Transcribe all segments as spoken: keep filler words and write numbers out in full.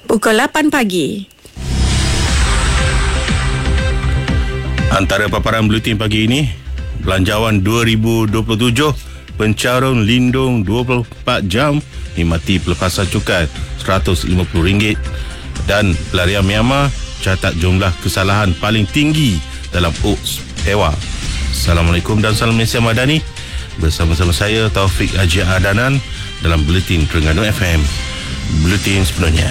Pukul lapan pagi. Antara paparan buletin pagi ini, Belanjawan dua ribu dua puluh tujuh, pencarum lindung dua puluh empat jam nikmati pelepasan cukai seratus lima puluh ringgit, dan pelarian Myanmar catat jumlah kesalahan paling tinggi dalam U P S Pewa. Assalamualaikum dan salam Malaysia Madani. Bersama-sama saya Taufik Haji Adanan dalam Buletin Terengganu F M. Buletin sepenuhnya.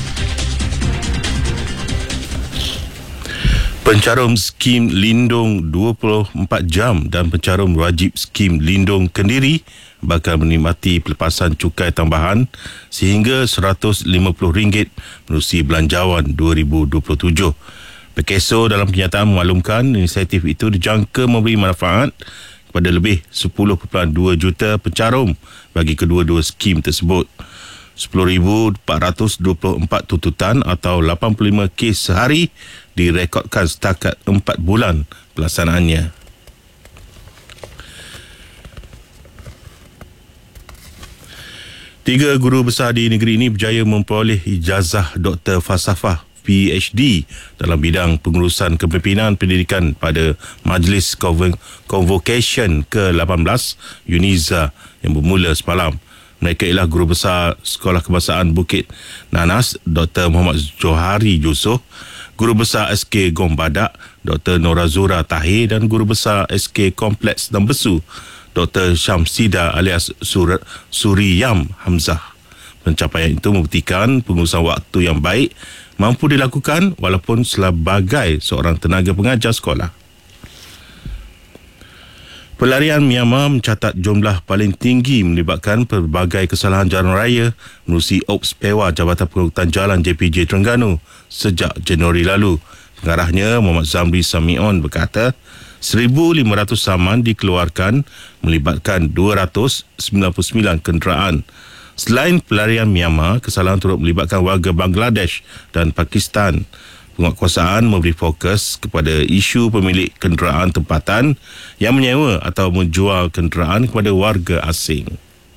Pencarum skim lindung dua puluh empat jam dan pencarum wajib skim lindung kendiri bakal menikmati pelepasan cukai tambahan sehingga seratus lima puluh ringgit menerusi Belanjawan dua ribu dua puluh tujuh. Pekeso dalam kenyataan memaklumkan inisiatif itu dijangka memberi manfaat kepada lebih sepuluh perpuluhan dua juta pencarum bagi kedua-dua skim tersebut. sepuluh ribu empat ratus dua puluh empat tuntutan atau lapan puluh lima kes sehari direkodkan setakat empat bulan pelaksanaannya. Tiga guru besar di negeri ini berjaya memperoleh ijazah Doktor Falsafah P H D dalam bidang pengurusan kepimpinan pendidikan pada Majlis Convocation ke lapan belas UNIZA yang bermula semalam. Mereka ialah Guru Besar Sekolah Kebangsaan Bukit Nanas Doktor Muhammad Johari Yusof, Guru Besar S K Gombadak Doktor Norazura Tahir dan Guru Besar S K Kompleks Dambesu Doktor Syamsida alias Sur- Suriyam Hamzah. Pencapaian itu membuktikan pengurusan waktu yang baik mampu dilakukan walaupun sebagai seorang tenaga pengajar sekolah. Pelarian Myanmar mencatat jumlah paling tinggi melibatkan pelbagai kesalahan jalan raya menerusi O P S Pewa Jabatan Pengangkutan Jalan J P J Terengganu sejak Januari lalu. Pengarahnya Muhammad Zamri Samion berkata, seribu lima ratus saman dikeluarkan melibatkan dua ratus sembilan puluh sembilan kenderaan. Selain pelarian Myanmar, kesalahan turut melibatkan warga Bangladesh dan Pakistan. Penguatkuasaan memberi fokus kepada isu pemilik kenderaan tempatan yang menyewa atau menjual kenderaan kepada warga asing.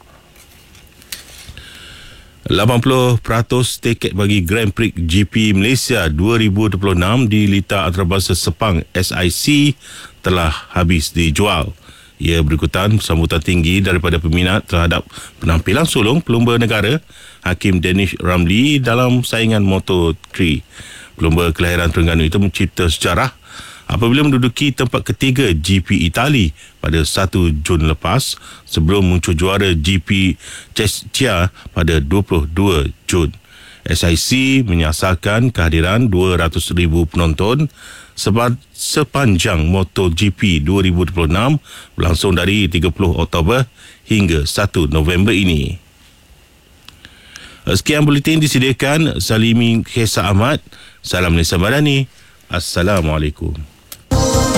lapan puluh peratus tiket bagi Grand Prix G P Malaysia dua ribu dua puluh enam di Litar Antarabangsa Sepang S I C telah habis dijual. Ia berikutan sambutan tinggi daripada peminat terhadap penampilan sulung pelumba negara Hakim Danish Ramli dalam saingan Moto tiga. Pelumba kelahiran Terengganu itu mencipta sejarah apabila menduduki tempat ketiga G P Itali pada satu Jun lepas sebelum muncul juara G P Czechia pada dua puluh dua Jun. S I C menyasarkan kehadiran dua ratus ribu penonton sepanjang MotoGP dua ribu dua puluh enam berlangsung dari tiga puluh Oktober hingga satu November ini. Sekian buletin disediakan Salimi Khesa Ahmad. Salam Malaysia Madani. Assalamualaikum.